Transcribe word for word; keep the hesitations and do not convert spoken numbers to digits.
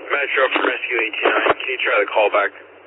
Metro from Rescue eighty-nine. Can you try the callback?